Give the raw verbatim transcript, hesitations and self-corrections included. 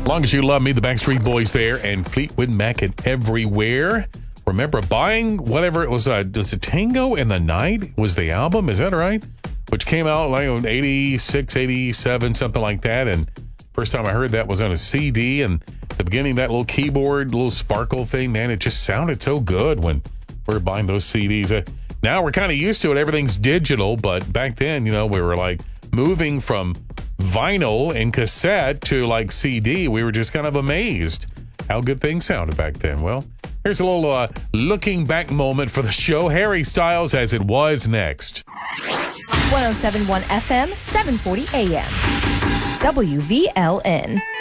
Long As You Love Me, the Backstreet Boys there, and Fleetwood Mac and Everywhere. Remember buying whatever it was, uh, was it Tango in the Night was the album, is that right? Which came out like in eighty-six, eighty-seven, something like that. And first time I heard that was on a C D, and the beginning, that little keyboard, little sparkle thing, man, it just sounded so good when we were buying those C Ds. Uh, now we're kind of used to it. Everything's digital, but back then, you know, we were like moving from vinyl and cassette to like C D. We were just kind of amazed how good things sounded back then. Well, here's a little uh, looking back moment for the show. Harry Styles, As It Was, next. one oh seven point one F M, seven forty A M. W V L N.